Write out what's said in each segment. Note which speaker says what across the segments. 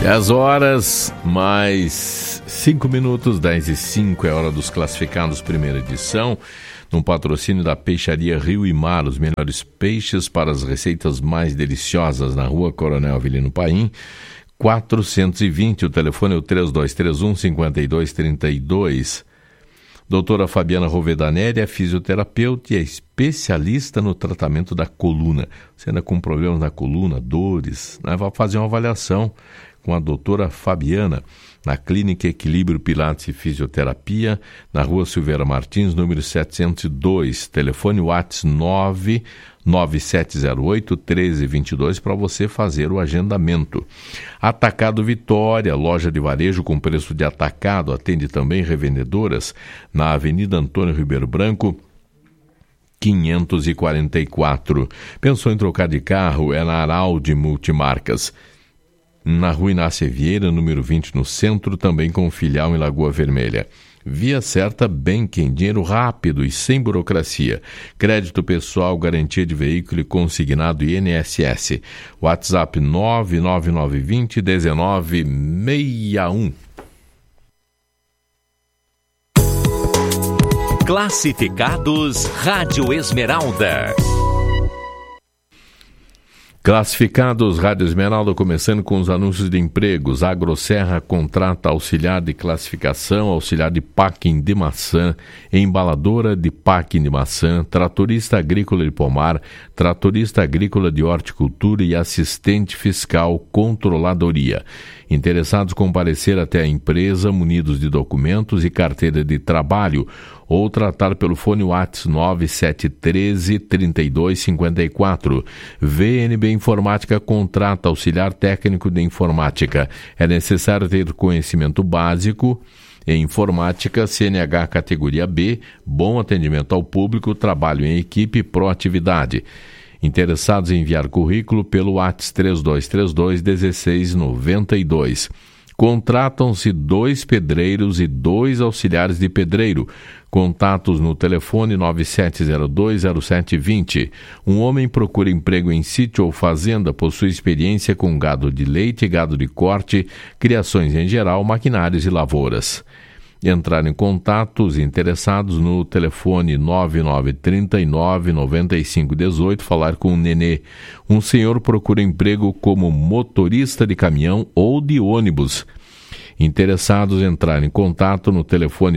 Speaker 1: 10 horas, mais 5 minutos, 10h05, é hora dos classificados, primeira edição, num patrocínio da Peixaria Rio e Mar, os melhores peixes para as receitas mais deliciosas, na Rua Coronel Avelino Paim, 420, o telefone é o 3231-5232. Doutora Fabiana Rovedanelli é fisioterapeuta e é especialista no tratamento da coluna. Você anda com problemas na coluna, dores, né? Vai fazer uma avaliação com a doutora Fabiana, na Clínica Equilíbrio Pilates e Fisioterapia, na Rua Silveira Martins, número 702, telefone WhatsApp 99708-1322 para você fazer o agendamento. Atacado Vitória, loja de varejo com preço de atacado, atende também revendedoras na Avenida Antônio Ribeiro Branco, 544. Pensou em trocar de carro? É na Araldi Multimarcas. Na Rua Inácia Vieira, número 20, no centro, também com filial em Lagoa Vermelha. Via Certa Banking, dinheiro rápido e sem burocracia. Crédito pessoal, garantia de veículo e consignado INSS. WhatsApp 99920-1961.
Speaker 2: Classificados Rádio Esmeralda.
Speaker 1: Classificados Rádio Esmeralda, começando com os anúncios de empregos. Agroserra contrata auxiliar de classificação, auxiliar de packing de maçã, embaladora de packing de maçã, tratorista agrícola de pomar, tratorista agrícola de horticultura e assistente fiscal controladoria. Interessados comparecer até a empresa, munidos de documentos e carteira de trabalho, ou tratar pelo fone WhatsApp 9713-3254. VNB Informática contrata auxiliar técnico de informática. É necessário ter conhecimento básico em informática, CNH categoria B, bom atendimento ao público, trabalho em equipe e proatividade. Interessados em enviar currículo pelo WhatsApp 3232-1692. Contratam-se 2 pedreiros e 2 auxiliares de pedreiro. Contatos no telefone 97020720. Um homem procura emprego em sítio ou fazenda, possui experiência com gado de leite, gado de corte, criações em geral, maquinários e lavouras. Entrar em contato os interessados no telefone 9939-9518, falar com o Nenê. Um senhor procura emprego como motorista de caminhão ou de ônibus. Interessados entrar em contato no telefone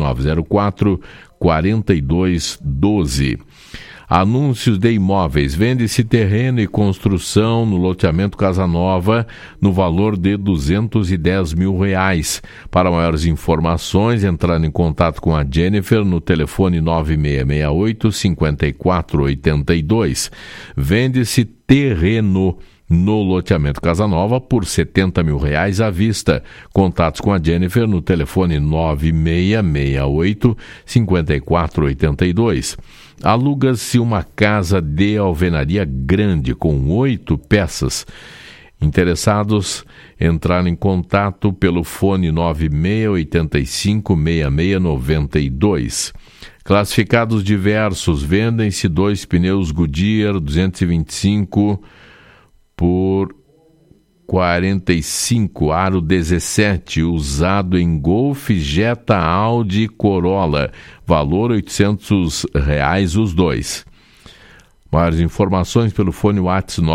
Speaker 1: 9904-4212. Anúncios de imóveis. Vende-se terreno e construção no loteamento Casa Nova no valor de R$210 mil. Para maiores informações, entrar em contato com a Jennifer no telefone 9668-5482. Vende-se terreno no loteamento Casa Nova por R$70 mil à vista. Contatos com a Jennifer no telefone 9668-5482. Aluga-se uma casa de alvenaria grande com 8 peças. Interessados, entrar em contato pelo fone 9685-6692. Classificados diversos, vendem-se 2 pneus Goodyear 225 por 45, aro 17, usado em Golf, Jetta, Audi, Corolla, valor R$800 os dois. Maiores informações pelo fone WhatsApp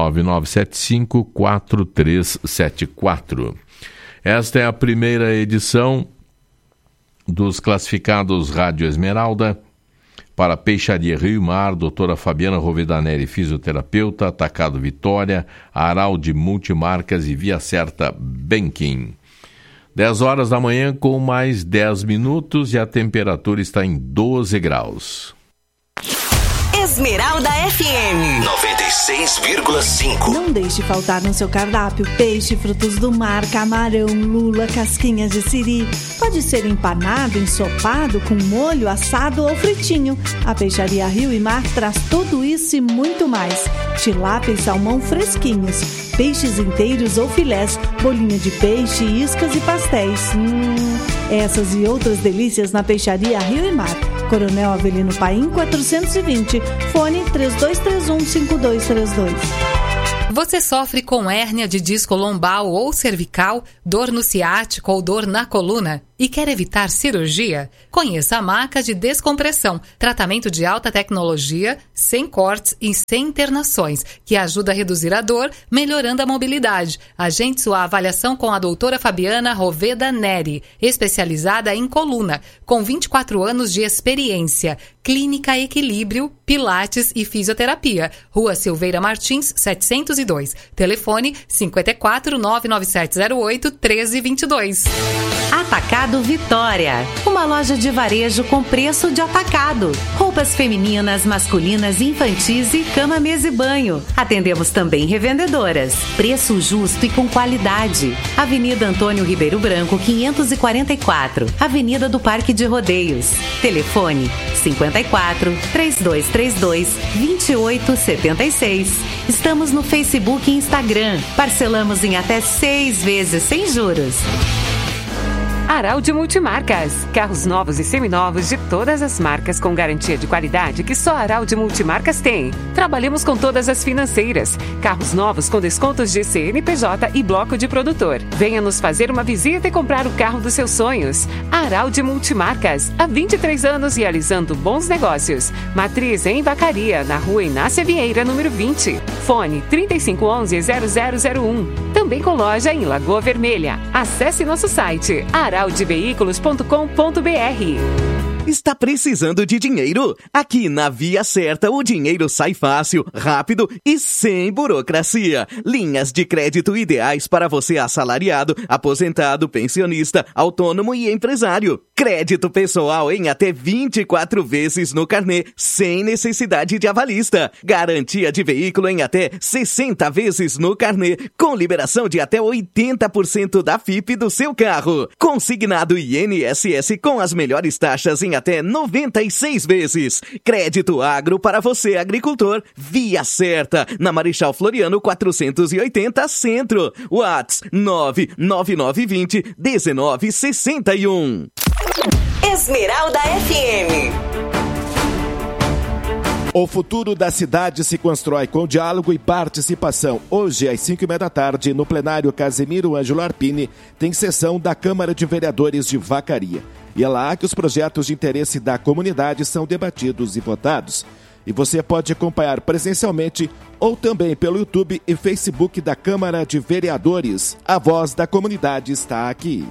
Speaker 1: 9975-4374. Esta é a primeira edição dos classificados Rádio Esmeralda. Para Peixaria Rio e Mar, doutora Fabiana Rovedanelli, fisioterapeuta, Atacado Vitória, Araldi Multimarcas e Via Certa Banking. 10 horas da manhã com mais 10 minutos e a temperatura está em 12 graus.
Speaker 3: Esmeralda FM 96,5.
Speaker 4: Não deixe faltar no seu cardápio peixe, frutos do mar, camarão, lula, casquinhas de siri. Pode ser empanado, ensopado, com molho, assado ou fritinho. A Peixaria Rio e Mar traz tudo isso e muito mais. Tilápia e salmão fresquinhos, peixes inteiros ou filés, bolinha de peixe, iscas e pastéis. Essas e outras delícias na Peixaria Rio e Mar. Coronel Avelino Paim 420, fone 3231-5232.
Speaker 5: Você sofre com hérnia de disco lombar ou cervical, dor no ciático ou dor na coluna e quer evitar cirurgia? Conheça a Maca de Descompressão, tratamento de alta tecnologia, sem cortes e sem internações, que ajuda a reduzir a dor, melhorando a mobilidade. Agende sua avaliação com a doutora Fabiana Roveda Neri, especializada em coluna, com 24 anos de experiência. Clínica Equilíbrio, Pilates e Fisioterapia. Rua Silveira Martins, 702. Telefone 54 99708 1322.
Speaker 6: Atacado Vitória, uma loja de varejo com preço de atacado. Roupas femininas, masculinas, infantis e cama, mesa e banho. Atendemos também revendedoras. Preço justo e com qualidade. Avenida Antônio Ribeiro Branco, 544. Avenida do Parque de Rodeios. Telefone 54 3232 2876. Estamos no Facebook e Instagram. Parcelamos em até 6 vezes sem juros.
Speaker 7: Araldi Multimarcas. Carros novos e seminovos de todas as marcas com garantia de qualidade que só a Araldi Multimarcas tem. Trabalhamos com todas as financeiras. Carros novos com descontos de CNPJ e bloco de produtor. Venha nos fazer uma visita e comprar o carro dos seus sonhos. Araldi Multimarcas. Há 23 anos realizando bons negócios. Matriz em Vacaria, na Rua Inácia Vieira, número 20. Fone 3511-0001. Também com loja em Lagoa Vermelha. Acesse nosso site araldiveículos.com.br.
Speaker 8: Está precisando de dinheiro? Aqui na Via Certa o dinheiro sai fácil, rápido e sem burocracia. Linhas de crédito ideais para você assalariado, aposentado, pensionista, autônomo e empresário. Crédito pessoal em até 24 vezes no carnê, sem necessidade de avalista. Garantia de veículo em até 60 vezes no carnê, com liberação de até 80% da FIP do seu carro. Consignado INSS com as melhores taxas em até 96 vezes. Crédito agro para você, agricultor. Via Certa, na Marechal Floriano 480 Centro. Whats 99920-1961.
Speaker 3: Esmeralda FM.
Speaker 9: O futuro da cidade se constrói com diálogo e participação. Hoje, às 5h30 no plenário Casemiro Ângelo Arpini, tem sessão da Câmara de Vereadores de Vacaria. E é lá que os projetos de interesse da comunidade são debatidos e votados. E você pode acompanhar presencialmente ou também pelo YouTube e Facebook da Câmara de Vereadores. A voz da comunidade está aqui.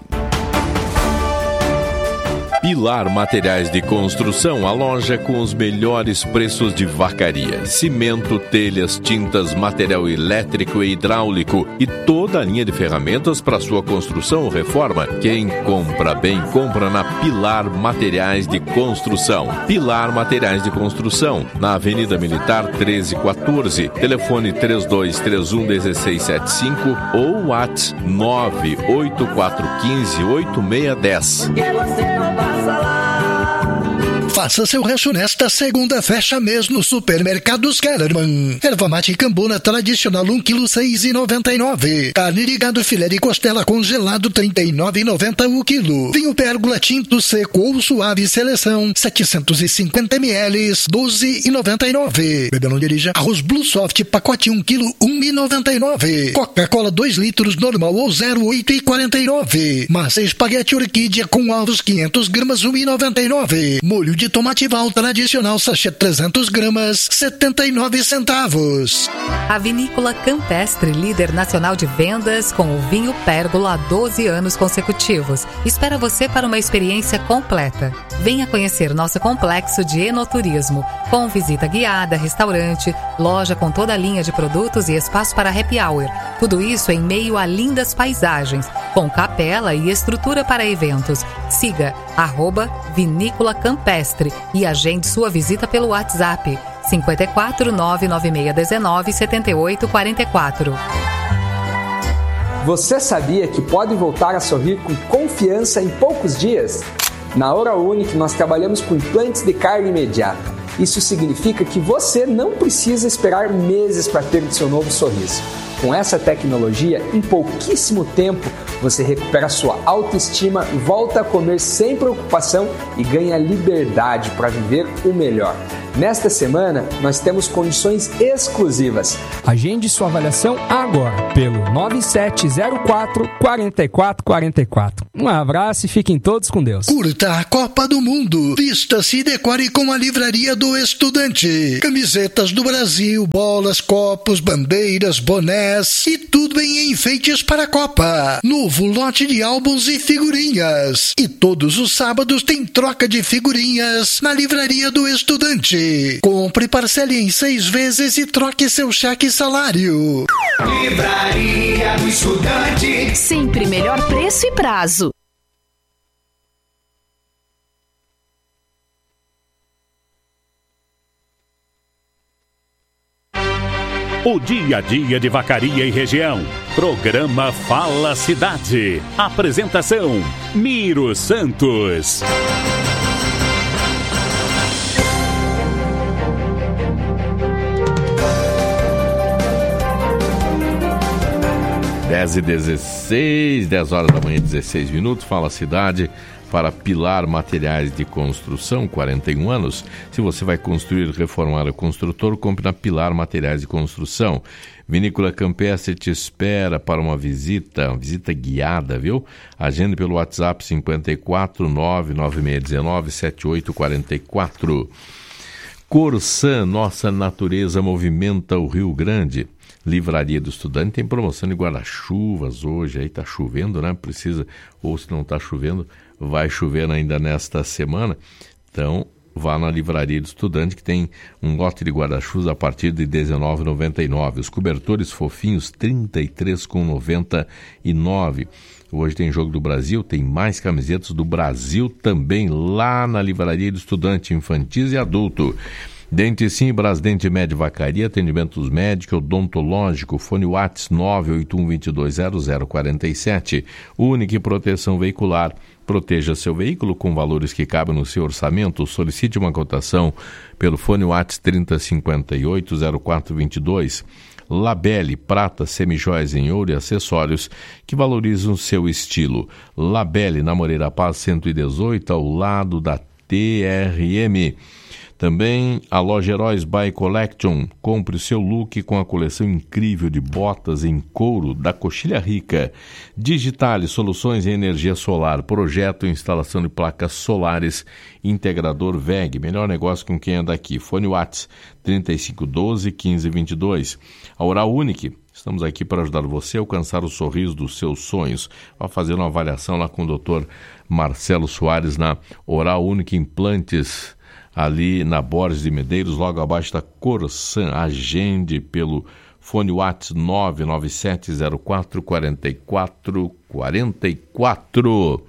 Speaker 1: Pilar Materiais de Construção, a loja com os melhores preços de Vacaria. Cimento, telhas, tintas, material elétrico e hidráulico e toda a linha de ferramentas para sua construção ou reforma. Quem compra bem, compra na Pilar Materiais de Construção. Pilar Materiais de Construção, na Avenida Militar 1314. Telefone 3231-1675 ou WhatsApp 98415-8610.
Speaker 10: Faça seu rancho nesta segunda, fecha mês no Supermercados Kellerman. Erva mate Cambona tradicional 1 kg 6,99. Carne de gado filé de costela congelado 39,90 o quilo. Vinho Pérgola tinto seco ou suave seleção 750 ml 12,99. Bebê não dirija. Arroz Blue Soft pacote 1 kg 1,99. Coca-Cola 2 litros normal ou 0,8,49. Massa espaguete orquídea com ovos 500 gramas 1,99. Molho de tomate Val tradicional sachê 300 gramas 79 centavos.
Speaker 5: A Vinícola Campestre, líder nacional de vendas com o vinho Pérgola há 12 anos consecutivos, espera você para uma experiência completa. Venha conhecer nosso complexo de enoturismo, com visita guiada, restaurante, loja com toda a linha de produtos e espaço para happy hour. Tudo isso em meio a lindas paisagens, com capela e estrutura para eventos. Siga @Vinícola Campestre e agende sua visita pelo WhatsApp 54 99619 7844.
Speaker 11: Você sabia que pode voltar a sorrir com confiança em poucos dias? Na Oral Unique nós trabalhamos com implantes de carne imediata. Isso significa que você não precisa esperar meses para ter o seu novo sorriso. Com essa tecnologia, em pouquíssimo tempo, você recupera sua autoestima, volta a comer sem preocupação e ganha liberdade para viver o melhor. Nesta semana, nós temos condições exclusivas.
Speaker 12: Agende sua avaliação agora pelo 9704-4444. Um abraço e fiquem todos com Deus.
Speaker 10: Curta a Copa do Mundo. Vista-se e decore com a Livraria do Estudante. Camisetas do Brasil, bolas, copos, bandeiras, bonés e tudo em enfeites para a Copa. Novo lote de álbuns e figurinhas. E todos os sábados tem troca de figurinhas na Livraria do Estudante. Compre, parcele em 6 vezes e troque seu cheque e salário.
Speaker 13: Livraria do Estudante.
Speaker 14: Sempre melhor preço e prazo.
Speaker 2: O dia a dia de Vacaria e região. Programa Fala Cidade. Apresentação: Miro Santos.
Speaker 1: Dez horas da manhã, 16 minutos. Fala Cidade. Para Pilar Materiais de Construção, 41 anos. Se você vai construir, reformar o construtor, compre na Pilar Materiais de Construção. Vinícola Campestre te espera para uma visita guiada, viu? Agende pelo WhatsApp 54996197844. Corsã, nossa natureza movimenta o Rio Grande. Livraria do Estudante tem promoção de guarda-chuvas hoje, aí tá chovendo, né? Precisa, ou se não tá chovendo, vai chover ainda nesta semana. Então, vá na Livraria do Estudante, que tem um lote de guarda-chuvas a partir de R$19,99. Os cobertores fofinhos, R$33,99. Hoje tem Jogo do Brasil, tem mais camisetas do Brasil também lá na Livraria do Estudante, infantis e adulto. Dente Sim, Brasdente Med Vacaria, atendimentos médicos, odontológico, fone Whats 981220047. Única Proteção Veicular. Proteja seu veículo com valores que cabem no seu orçamento. Solicite uma cotação pelo fone Whats 30580422. Labelle, prata, semijoias em ouro e acessórios que valorizam seu estilo. Labelle, na Moreira Paz 118, ao lado da TRM. Também a loja Heróis by Collection. Compre o seu look com a coleção incrível de botas em couro da Coxilha Rica. Digitale, soluções em energia solar. Projeto e instalação de placas solares. Integrador VEG. Melhor negócio com quem é daqui. Fone Whats 3512-1522. A Oral Unique. Estamos aqui para ajudar você a alcançar o sorriso dos seus sonhos. Vai fazer uma avaliação lá com o Dr. Marcelo Soares na Oral Unique Implantes, ali na Borges de Medeiros, logo abaixo da Corsã. Agende pelo fone Whats 997044444.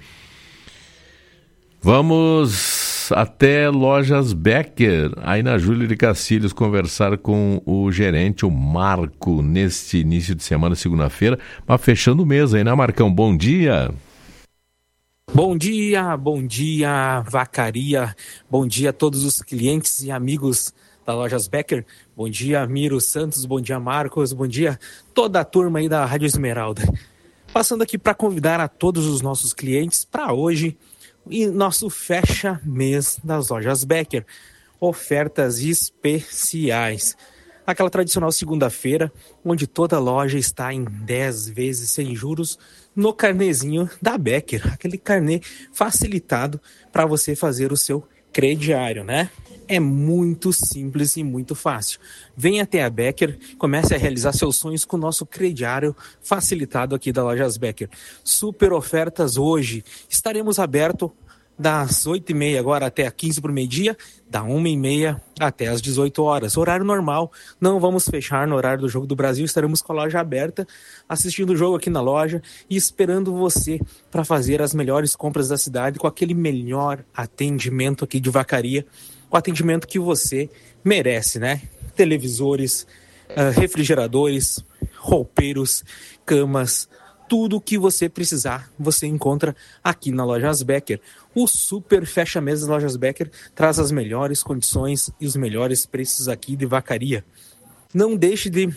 Speaker 1: Vamos até Lojas Becker, aí na Júlio de Cacilhos, conversar com o gerente, o Marco, neste início de semana, segunda-feira, mas fechando o mês aí, né, Marcão? Bom dia!
Speaker 15: Bom dia, Vacaria, bom dia a todos os clientes e amigos da Lojas Becker, bom dia, Miro Santos, bom dia, Marcos, bom dia toda a turma aí da Rádio Esmeralda. Passando aqui para convidar a todos os nossos clientes para hoje e nosso fecha-mês das Lojas Becker, ofertas especiais. Aquela tradicional segunda-feira, onde toda loja está em 10 vezes sem juros no carnezinho da Becker, aquele carnê facilitado para você fazer o seu crediário, né? É muito simples e muito fácil. Venha até a Becker, comece a realizar seus sonhos com o nosso crediário facilitado aqui da Lojas Becker. Super ofertas hoje. Estaremos abertos das 8h30 agora até 15 para o meio-dia, da 1h30 até as 18 horas. Horário normal, não vamos fechar no horário do Jogo do Brasil, estaremos com a loja aberta, assistindo o jogo aqui na loja e esperando você para fazer as melhores compras da cidade com aquele melhor atendimento aqui de Vacaria, o atendimento que você merece, né? Televisores, refrigeradores, roupeiros, camas, tudo o que você precisar, você encontra aqui na Lojas Becker. O super fecha-mês das Lojas Becker traz as melhores condições e os melhores preços aqui de Vacaria. Não deixe de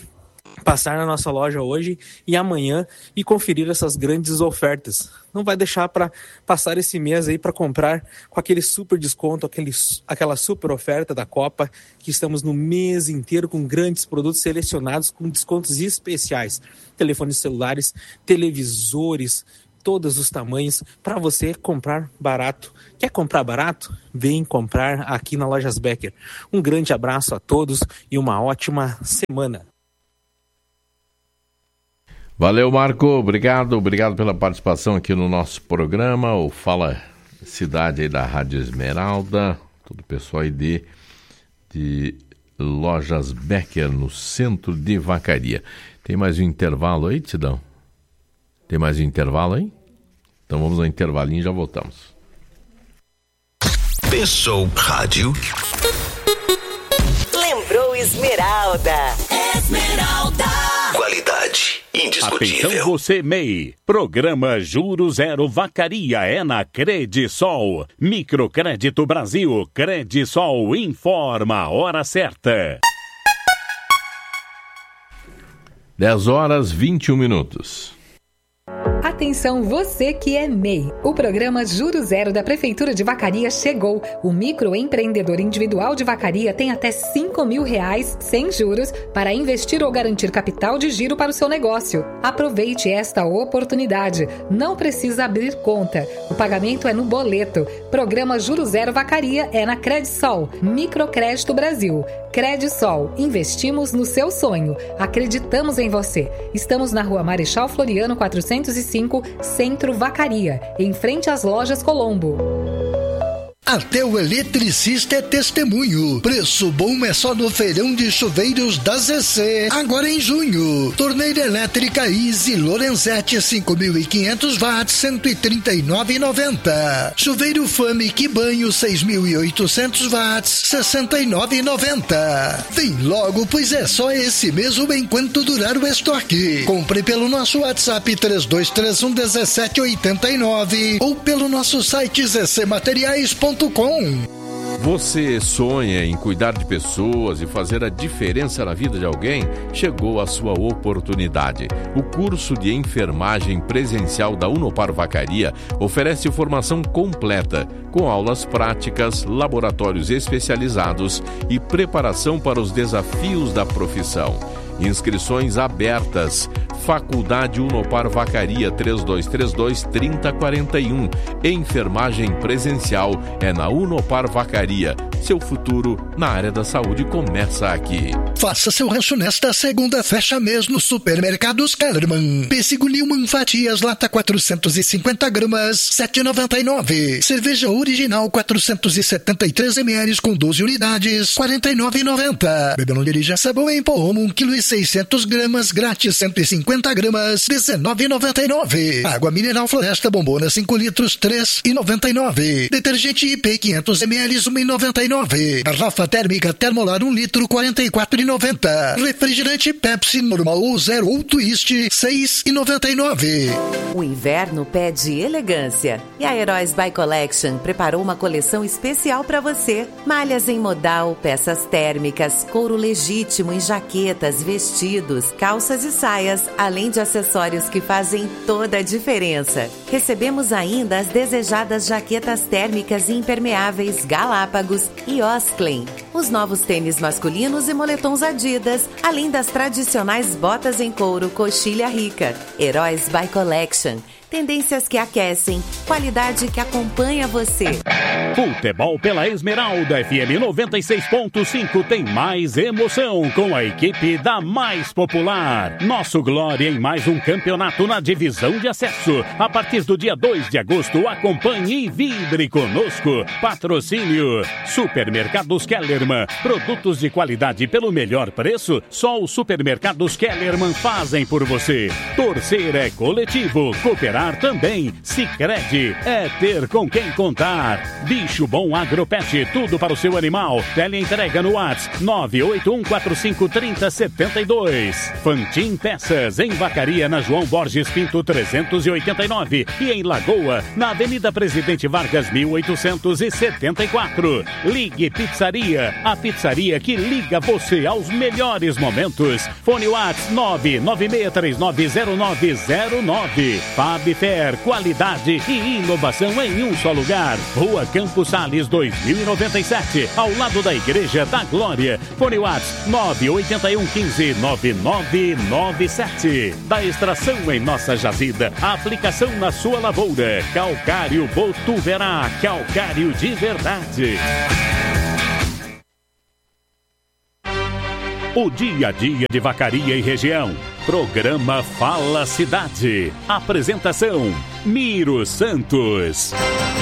Speaker 15: passar na nossa loja hoje e amanhã e conferir essas grandes ofertas. Não vai deixar para passar esse mês aí para comprar com aquele super desconto, aquela super oferta da Copa, que estamos no mês inteiro com grandes produtos selecionados com descontos especiais. Telefones celulares, televisores, todos os tamanhos, para você comprar barato. Quer comprar barato? Vem comprar aqui na Lojas Becker. Um grande abraço a todos e uma ótima semana.
Speaker 1: Valeu, Marco. Obrigado pela participação aqui no nosso programa. O Fala Cidade aí da Rádio Esmeralda. Todo o pessoal aí de Lojas Becker, no centro de Vacaria. Tem mais um intervalo aí, Tidão? Tem mais um intervalo aí? Então vamos ao intervalinho e já voltamos.
Speaker 16: Pensou rádio?
Speaker 3: Lembrou Esmeralda. Esmeralda.
Speaker 16: Qualidade indiscutível.
Speaker 2: Atenção você, MEI. Programa Juros Zero Vacaria é na Credisol. Microcrédito Brasil. Credisol informa a hora certa.
Speaker 1: 10h21.
Speaker 5: Atenção você que é MEI. O programa Juro Zero da Prefeitura de Vacaria chegou. O microempreendedor individual de Vacaria tem até R$5.000 sem juros para investir ou garantir capital de giro para o seu negócio. Aproveite esta oportunidade. Não precisa abrir conta. O pagamento é no boleto. Programa Juro Zero Vacaria é na Credisol. Microcrédito Brasil. Credisol. Investimos no seu sonho. Acreditamos em você. Estamos na Rua Marechal Floriano 405, Centro Vacaria, em frente às lojas Colombo.
Speaker 10: Até o eletricista é testemunho. Preço bom é só no feirão de chuveiros da ZC. Agora em junho. Torneira elétrica Easy Lorenzetti 5.500 watts, R$ 139,90. Chuveiro Famic Banho 6.800 watts, R$ 69,90. Vem logo, pois é só esse mesmo enquanto durar o estoque. Compre pelo nosso WhatsApp 3231-1789 ou pelo nosso site zcmateriais.com.
Speaker 1: Você sonha em cuidar de pessoas e fazer a diferença na vida de alguém? Chegou a sua oportunidade. O curso de enfermagem presencial da Unopar Vacaria oferece formação completa, com aulas práticas, laboratórios especializados e preparação para os desafios da profissão. Inscrições abertas. Faculdade Unopar Vacaria 3232-3041. Enfermagem presencial é na Unopar Vacaria. Seu futuro na área da saúde começa aqui.
Speaker 10: Faça seu rancho nesta segunda, fecha mês no Supermercados Kellerman. Pêssego Newman fatias, lata 450 gramas, R$ 7,99. Cerveja original 473 ml com 12 unidades, R$ 49,90. Bebê não dirija, sabão em pó 1,6 kg, grátis 150 gramas, R$ 19,99. Água mineral Floresta Bombona 5 litros, R$ 3,99. Detergente IP 500 ml, R$ 1,99. Garrafa térmica Termolar 1 litro, R$ 44,90. Refrigerante Pepsi normal ou zero ou twist, R$ 6,99.
Speaker 6: O inverno pede elegância e a Heróis by Collection preparou uma coleção especial para você. Malhas em modal, peças térmicas, couro legítimo em jaquetas, vestidos, calças e saias, além de acessórios que fazem toda a diferença. Recebemos ainda as desejadas jaquetas térmicas e impermeáveis Galápagos e Osklen, os novos tênis masculinos e moletons Adidas, além das tradicionais botas em couro Coxilha Rica. Heróis by Collection. Tendências que aquecem, qualidade que acompanha você.
Speaker 2: Futebol pela Esmeralda FM 96.5 tem mais emoção com a equipe da mais popular. Nosso Glória em mais um campeonato na divisão de acesso. A partir do dia 2 de agosto, acompanhe e vibre conosco. Patrocínio Supermercados Kellerman. Produtos de qualidade pelo melhor preço, só os Supermercados Kellerman fazem por você. Torcer é coletivo, cooperar também. Sicredi é ter com quem contar. Bicho Bom Agropet, tudo para o seu animal. Teleentrega no WhatsApp 981453072. Fantin Peças, em Vacaria, na João Borges Pinto 389 e em Lagoa, na Avenida Presidente Vargas 1874. Ligue Pizzaria, a pizzaria que liga você aos melhores momentos. Fone WhatsApp 996390909. Fabfer, qualidade e inovação em um só lugar. Rua Campos Sales 2097, ao lado da Igreja da Glória. Fone WhatsApp 981159997. Da extração em nossa jazida, a aplicação na sua lavoura. Calcário Botuverá, calcário de verdade. O dia a dia de Vacaria e região. Programa Fala Cidade. Apresentação: Miro Santos.